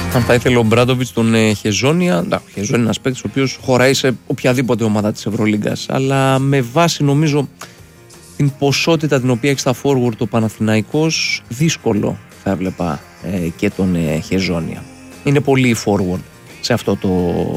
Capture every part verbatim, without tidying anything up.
Αν θα ήθελε ο Μπράντοβιτς τον ε, Χεζόνια, ο Χεζόνια είναι ένας παίκτης ο οποίος χωράει σε οποιαδήποτε ομάδα της Ευρωλίγκας. Αλλά με βάση νομίζω την ποσότητα την οποία έχει στα forward το Παναθηναϊκός, δύσκολο θα έβλεπα ε, και τον ε, Χεζόνια. Είναι πολύ forward σε αυτό το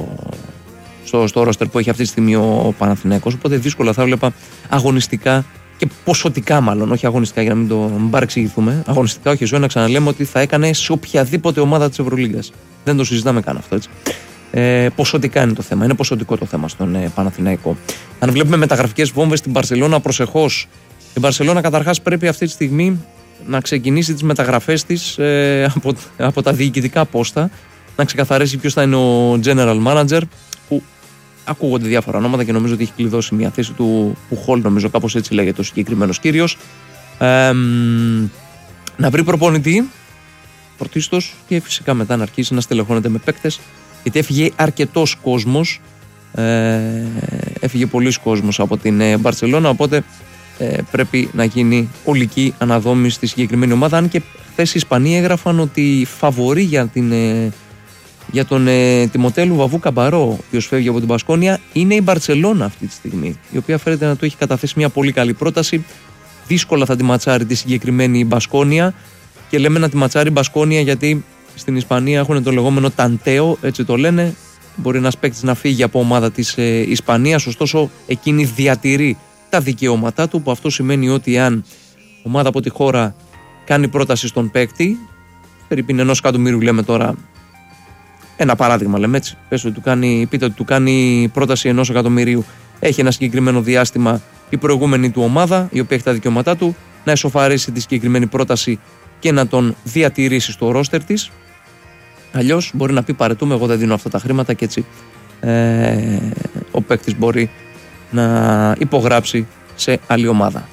στο, στο roster που έχει αυτή τη στιγμή ο Παναθηναϊκός, οπότε δύσκολα θα έβλεπα αγωνιστικά και ποσοτικά μάλλον, όχι αγωνιστικά για να μην το μην παρεξηγηθούμε. Αγωνιστικά ο Χεζόνια, ξαναλέμε, ότι θα έκανε σε οποιαδήποτε ομάδα της Ευρωλίγκας. Δεν το συζητάμε καν αυτό, έτσι. Ε, ποσοτικά είναι το θέμα, είναι ποσοτικό το θέμα στον ε, Παναθηναϊκό. Αν βλέπουμε μεταγραφικές βόμβες στην Μπαρσελόνα, προσεχώς. Η Μπαρσελόνα καταρχάς πρέπει αυτή τη στιγμή να ξεκινήσει τις μεταγραφές της ε, από, από τα διοικητικά πόστα, να ξεκαθαρίσει ποιος θα είναι ο general manager, που ακούγονται διάφορα ονόματα και νομίζω ότι έχει κλειδώσει μια θέση του Πουχόλ, νομίζω κάπως έτσι λέγεται ο συγκεκριμένος κύριος. Ε, να βρει προπονητή πρωτίστως και φυσικά μετά να αρχίσει να στελεχώνεται με παίκτες, γιατί έφυγε αρκετός κόσμος, ε, έφυγε πολλοί κόσμος από την Μπαρσελόνα, οπότε ε, πρέπει να γίνει ολική αναδόμηση στη συγκεκριμένη ομάδα. Αν και χθες οι Ισπανοί έγραφαν ότι φαβορί για, την, ε, για τον ε, Τιμοτέλου Βαβού Καμπαρό, ο οποίος φεύγει από την Μπασκόνια, είναι η Μπαρσελόνα αυτή τη στιγμή, η οποία φαίνεται να του έχει καταθέσει μια πολύ καλή πρόταση. Δύσκολα θα τη ματσάρει τη συγκεκριμένη Μπασκόνια, και λέμε να τη ματσάρει Μπασκόνια γιατί στην Ισπανία έχουν το λεγόμενο ταντέο, έτσι το λένε. Μπορεί ένας παίκτης να φύγει από ομάδα της ε, Ισπανίας, ωστόσο εκείνη διατηρεί τα δικαιώματά του, που αυτό σημαίνει ότι αν ομάδα από τη χώρα κάνει πρόταση στον παίκτη, περίπου ενός εκατομμύριου, λέμε τώρα, ένα παράδειγμα λέμε έτσι, πες ότι του κάνει, πείτε ότι του κάνει πρόταση ενός εκατομμυρίου, έχει ένα συγκεκριμένο διάστημα η προηγούμενη του ομάδα, η οποία έχει τα δικαιώματά του, να εσωφαρίσει τη συγκεκριμένη πρόταση και να τον διατηρήσει στο ρόστερ της. Αλλιώς μπορεί να πει παρετούμε, εγώ δεν δίνω αυτά τα χρήματα, και έτσι ε, ο παίκτης μπορεί να υπογράψει σε άλλη ομάδα.